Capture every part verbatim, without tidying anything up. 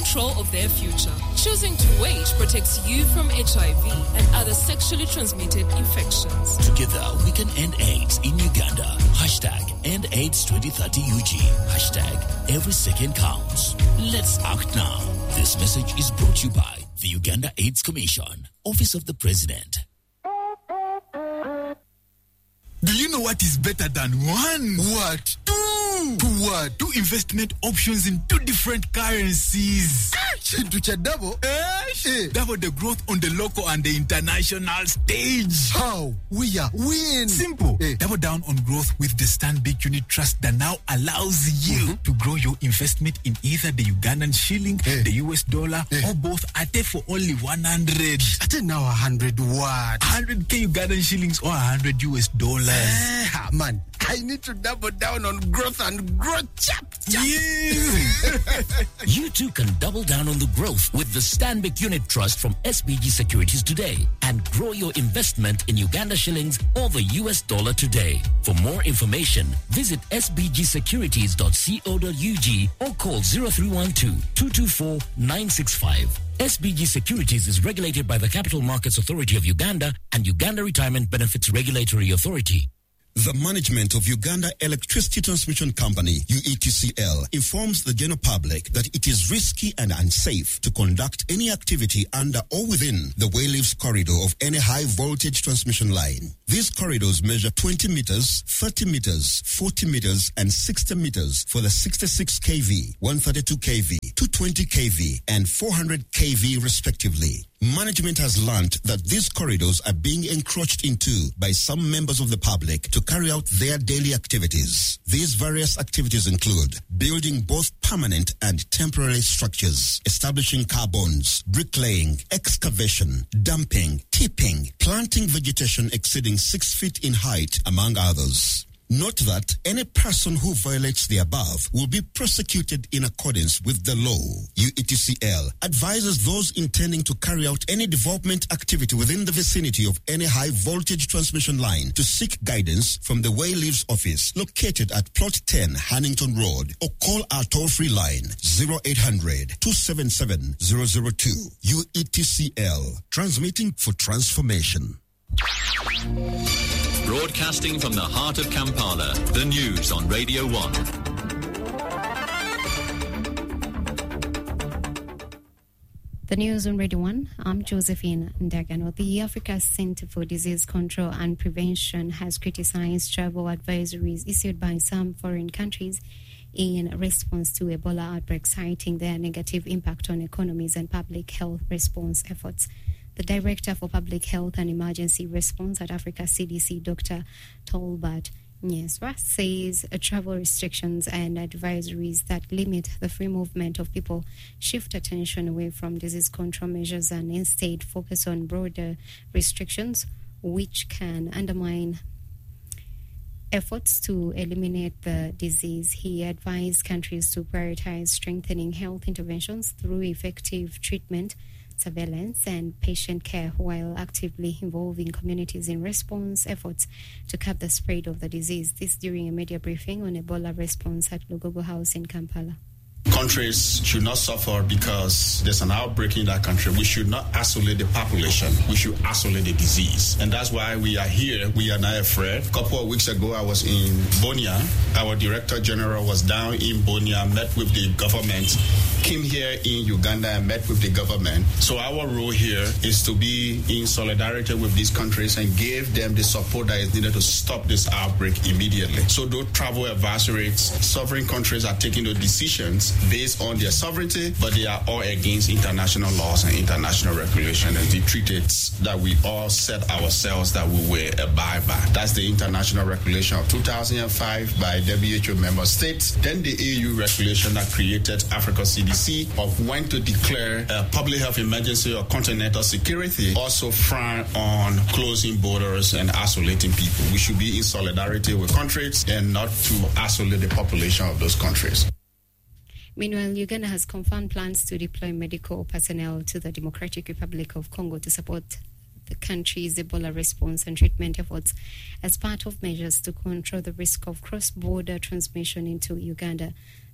control of their future. Choosing to wait protects you from H I V and other sexually transmitted infections. Together, we can end AIDS in Uganda. Hashtag End AIDS twenty thirty U G. Hashtag Every Second Counts. Let's act now. This message is brought to you by the Uganda AIDS Commission, Office of the President. Do you know what is better than one? What? Two. Two what? Two investment options in two different currencies. Into double? Eh? Double the growth on the local and the international stage. How? We are win. Simple. Eh. Double down on growth with the Stanbic Unit Trust that now allows you mm-hmm. to grow your investment in either the Ugandan shilling, eh. the U S dollar, eh. or both at for only one hundred. At now one hundred what? one hundred K Ugandan shillings or one hundred U S dollars. Eh, man, I need to double down on growth and grow chap chap. Yeah. You too can double down on the growth with the Stanbic Unit Trust from S B G Securities today and grow your investment in Uganda shillings or the U S dollar today. For more information, visit s b g securities dot co dot u g or call zero three one two, two two four, nine six five. S B G Securities is regulated by the Capital Markets Authority of Uganda and Uganda Retirement Benefits Regulatory Authority. The management of Uganda Electricity Transmission Company, U E T C L, informs the general public that it is risky and unsafe to conduct any activity under or within the Wayleaves corridor of any high-voltage transmission line. These corridors measure twenty meters, thirty meters, forty meters, and sixty meters for the sixty-six kilovolts, one thirty-two kilovolts, two twenty kilovolts, and four hundred kilovolts respectively. Management has learned that these corridors are being encroached into by some members of the public to carry out their daily activities. These various activities include building both permanent and temporary structures, establishing car bonds, bricklaying, excavation, dumping, tipping, planting vegetation exceeding six feet in height, among others. Note that any person who violates the above will be prosecuted in accordance with the law. U E T C L advises those intending to carry out any development activity within the vicinity of any high-voltage transmission line to seek guidance from the Wayleaves office located at Plot ten, Hannington Road, or call our toll-free line zero eight hundred, two seven seven, zero zero two. U E T C L, transmitting for transformation. Broadcasting from the heart of Kampala, the news on Radio one. The news on Radio one, I'm Josephine Ndagano. The Africa Center for Disease Control and Prevention has criticized travel advisories issued by some foreign countries in response to Ebola outbreaks, citing their negative impact on economies and public health response efforts. The Director for Public Health and Emergency Response at Africa C D C, Doctor Tolbert Nyeswa, says travel restrictions and advisories that limit the free movement of people shift attention away from disease control measures and instead focus on broader restrictions, which can undermine efforts to eliminate the disease. He advised countries to prioritize strengthening health interventions through effective treatment, surveillance and patient care while actively involving communities in response efforts to curb the spread of the disease. This during a media briefing on Ebola response at Lugogo House in Kampala. Countries should not suffer because there's an outbreak in that country. We should not isolate the population. We should isolate the disease. And that's why we are here. We are not afraid. A couple of weeks ago, I was in Bunia. Our Director General was down in Bunia, met with the government, came here in Uganda and met with the government. So our role here is to be in solidarity with these countries and give them the support that is needed to stop this outbreak immediately. So those travel advisories, sovereign countries are taking the decisions based on their sovereignty, but they are all against international laws and international regulation and the treaties that we all set ourselves that we will abide by. That's the international regulation of two thousand five by W H O member states. Then the E U regulation that created Africa C D C of when to declare a public health emergency or continental security also frown on closing borders and isolating people. We should be in solidarity with countries and not to isolate the population of those countries. Meanwhile, Uganda has confirmed plans to deploy medical personnel to the Democratic Republic of Congo to support the country's Ebola response and treatment efforts as part of measures to control the risk of cross-border transmission into Uganda.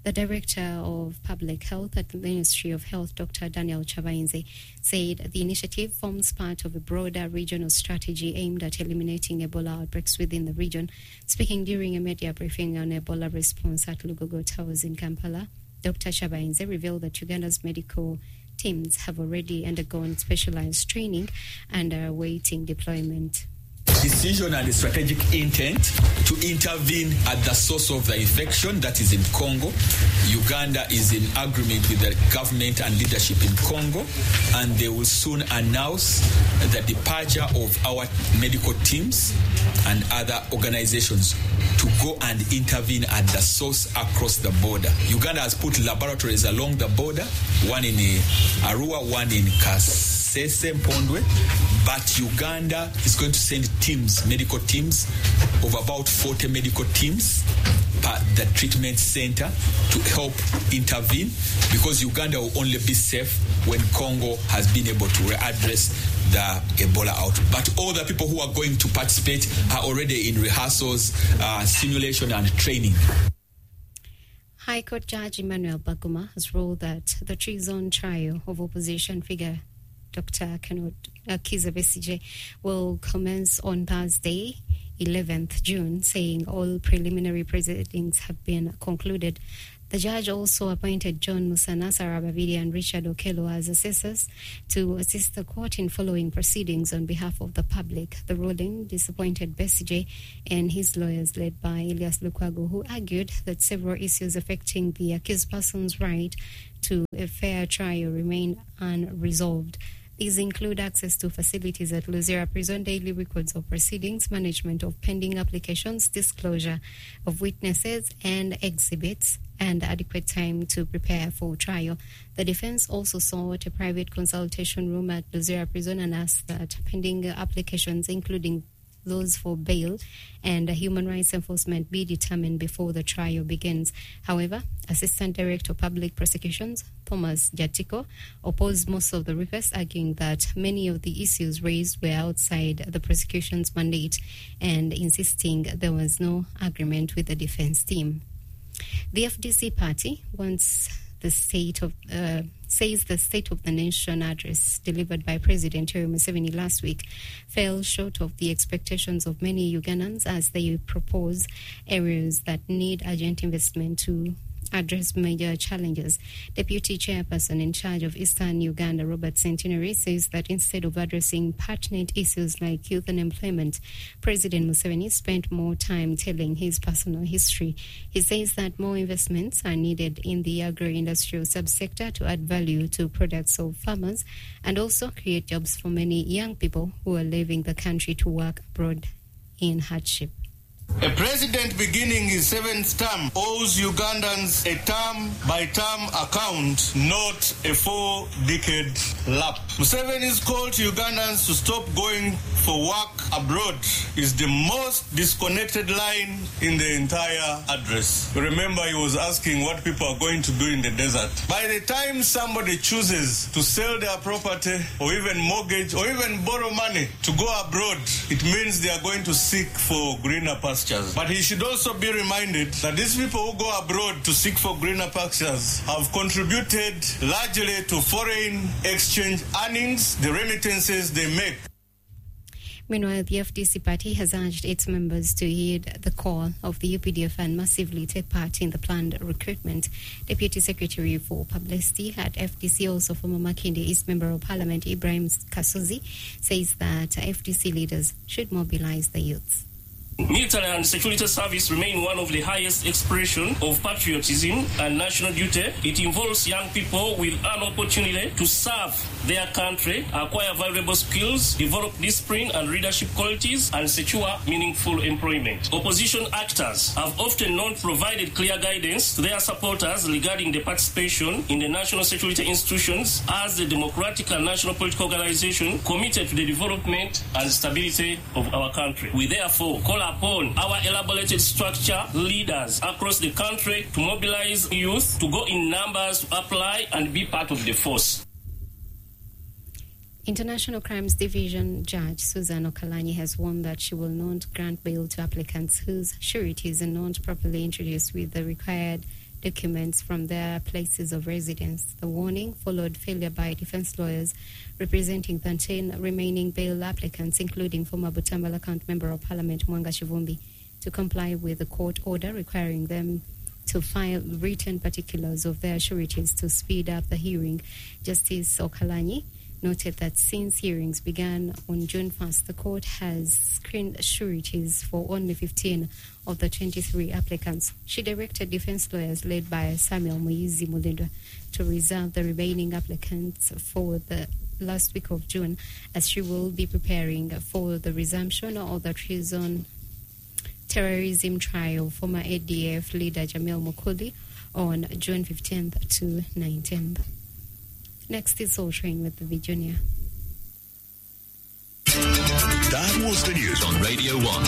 The Director of Public Health at the Ministry of Health, Doctor Daniel Chabainze, said the initiative forms part of a broader regional strategy aimed at eliminating Ebola outbreaks within the region. Speaking during a media briefing on Ebola response at Lugogo Towers in Kampala, Doctor Chabainze revealed that Uganda's medical teams have already undergone specialized training and are awaiting deployment. Decision and strategic intent to intervene at the source of the infection, that is in Congo. Uganda is in agreement with the government and leadership in Congo, and they will soon announce the departure of our medical teams and other organizations to go and intervene at the source across the border. Uganda has put laboratories along the border, one in Arua, one in Kasese Mpondwe, but Uganda is going to send teams, medical teams, of about forty medical teams per the treatment center to help intervene, because Uganda will only be safe when Congo has been able to address the Ebola outbreak. But all the people who are going to participate are already in rehearsals, uh, simulation and training. High Court Judge Emmanuel Baguma has ruled that the treason trial of opposition figure Doctor Kenneth Kizza Besigye will commence on Thursday, eleventh June, saying all preliminary proceedings have been concluded. The judge also appointed John Musana, Sarah Bavidi, and Richard Okello as assessors to assist the court in following proceedings on behalf of the public. The ruling disappointed Besigye and his lawyers, led by Elias Lukwago, who argued that several issues affecting the accused person's right to a fair trial remain unresolved. These include access to facilities at Luzira Prison, daily records of proceedings, management of pending applications, disclosure of witnesses and exhibits, and adequate time to prepare for trial. The defense also sought a private consultation room at Luzira Prison and asked that pending applications, including those for bail and human rights enforcement, be determined before the trial begins. However, Assistant Director of Public Prosecutions, Thomas Jatiko, opposed most of the requests, arguing that many of the issues raised were outside the prosecution's mandate and insisting there was no agreement with the defense team. The F D C party wants the state of uh, says the State of the Nation address delivered by President Yoweri Museveni last week fell short of the expectations of many Ugandans as they propose areas that need urgent investment to address major challenges. Deputy Chairperson in charge of Eastern Uganda, Robert Centenary, says that instead of addressing pertinent issues like youth unemployment, President Museveni spent more time telling his personal history. He says that more investments are needed in the agro-industrial subsector to add value to products of farmers and also create jobs for many young people who are leaving the country to work abroad in hardship. A president beginning his seventh term owes Ugandans a term-by-term account, not a four-decade lap. Museveni's call to Ugandans to stop going for work abroad is the most disconnected line in the entire address. Remember, he was asking what people are going to do in the desert. By the time somebody chooses to sell their property or even mortgage or even borrow money to go abroad, it means they are going to seek for greener pastures. But he should also be reminded that these people who go abroad to seek for greener pastures have contributed largely to foreign exchange earnings, the remittances they make. Meanwhile, the F D C party has urged its members to heed the call of the U P D F and massively take part in the planned recruitment. Deputy Secretary for Publicity at F D C, also former Makinde East Member of Parliament Ibrahim Kasozi, says that F D C leaders should mobilize the youths. Military and security service remain one of the highest expression of patriotism and national duty. It involves young people with an opportunity to serve their country, acquire valuable skills, develop discipline and leadership qualities, and secure meaningful employment. Opposition actors have often not provided clear guidance to their supporters regarding the participation in the national security institutions as the democratic and national political organization committed to the development and stability of our country. We therefore call upon our elaborated structure leaders across the country to mobilize youth to go in numbers to apply and be part of the force. International Crimes Division Judge Susan Okalanyi has warned that she will not grant bail to applicants whose sureties are not properly introduced with the required documents from their places of residence. The warning followed failure by defense lawyers representing thirteen remaining bail applicants, including former Butambala County Member of Parliament Mwanga Chivumbi, to comply with the court order requiring them to file written particulars of their sureties to speed up the hearing. Justice Okalanyi noted that since hearings began on June first, the court has screened sureties for only fifteen of the twenty-three applicants. She directed defense lawyers led by Samuel Muizi Mulindwa to reserve the remaining applicants for the last week of June, as she will be preparing for the resumption of the treason terrorism trial of former A D F leader Jamil Mukuli on June fifteenth to nineteenth. Next is Soul Train with the Virginia. That was the news on Radio one.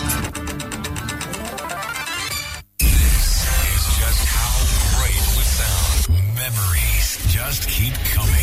This is just how great it would sound. Memories just keep coming.